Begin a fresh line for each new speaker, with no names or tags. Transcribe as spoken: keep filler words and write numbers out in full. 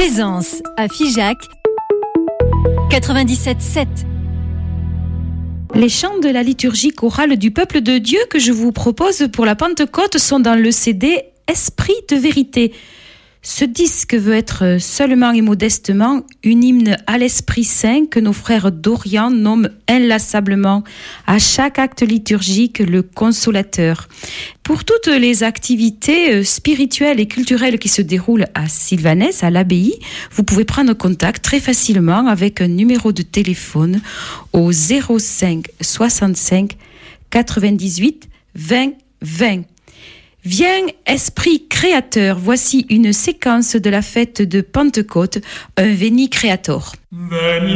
Présence à Figeac quatre-vingt-dix-sept sept.
Les chants de la liturgie chorale du peuple de Dieu que je vous propose pour la Pentecôte sont dans le C D Esprit de vérité. Ce disque veut être seulement et modestement une hymne à l'Esprit Saint que nos frères d'Orient nomment inlassablement à chaque acte liturgique le Consolateur. Pour toutes les activités spirituelles et culturelles qui se déroulent à Sylvanès, à l'abbaye, vous pouvez prendre contact très facilement avec un numéro de téléphone au zéro cinq soixante-cinq quatre-vingt-dix-huit vingt vingt. Viens, Esprit Créateur, voici une séquence de la fête de Pentecôte, un Veni Creator.
Veni